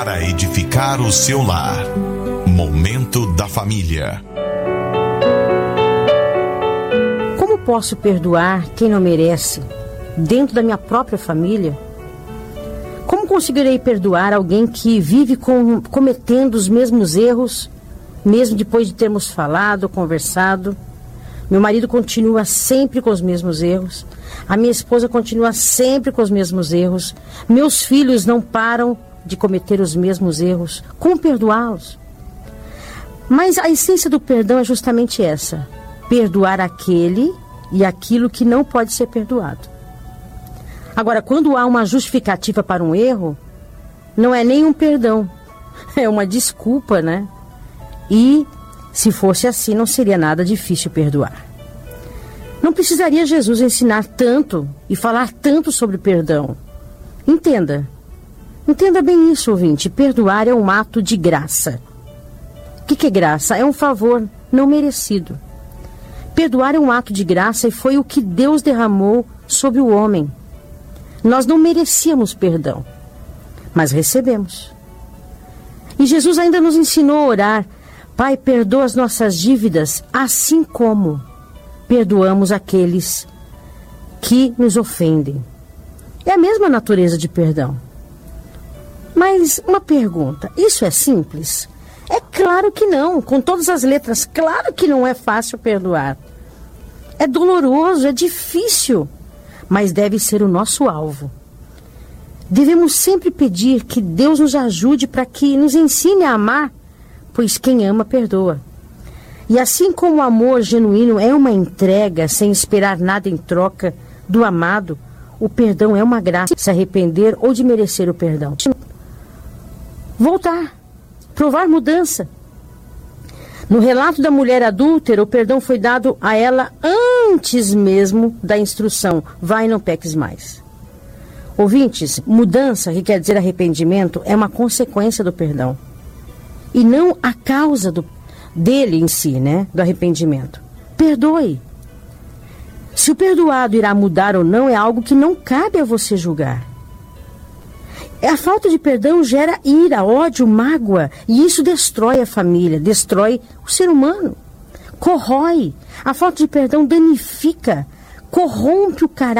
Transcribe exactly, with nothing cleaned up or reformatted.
para edificar o seu lar. Momento da Família. Como posso perdoar quem não merece, dentro da minha própria família? Como conseguirei perdoar alguém que vive com, cometendo os mesmos erros, mesmo depois de termos falado, conversado? Meu marido continua sempre com os mesmos erros. A minha esposa continua sempre com os mesmos erros. Meus filhos não param de cometer os mesmos erros. Como perdoá-los? Mas a essência do perdão é justamente essa: perdoar aquele e aquilo que não pode ser perdoado. Agora, quando há uma justificativa para um erro, não é nem um perdão, é uma desculpa, né? E, se fosse assim, não seria nada difícil perdoar. Não precisaria Jesus ensinar tanto e falar tanto sobre perdão. Entenda, entenda bem isso, ouvinte. Perdoar é um ato de graça. O que, que é graça? É um favor não merecido. Perdoar é um ato de graça e foi o que Deus derramou sobre o homem. Nós não merecíamos perdão, mas recebemos. E Jesus ainda nos ensinou a orar: Pai, perdoa as nossas dívidas, assim como perdoamos aqueles que nos ofendem. É a mesma natureza de perdão. Mas uma pergunta: isso é simples? É claro que não, com todas as letras. Claro que não é fácil perdoar. É doloroso, é difícil, mas deve ser o nosso alvo. Devemos sempre pedir que Deus nos ajude para que nos ensine a amar, pois quem ama perdoa. E assim como o amor genuíno é uma entrega sem esperar nada em troca do amado, o perdão é uma graça, se arrepender ou de merecer o perdão. Voltar, provar mudança. No relato da mulher adúltera, o perdão foi dado a ela antes mesmo da instrução: vai e não peques mais. Ouvintes, mudança, que quer dizer arrependimento, é uma consequência do perdão e não a causa do, dele em si, né, do arrependimento. Perdoe. Se o perdoado irá mudar ou não é algo que não cabe a você julgar. A falta de perdão gera ira, ódio, mágoa, e isso destrói a família, destrói o ser humano, corrói. A falta de perdão danifica, corrompe o caráter.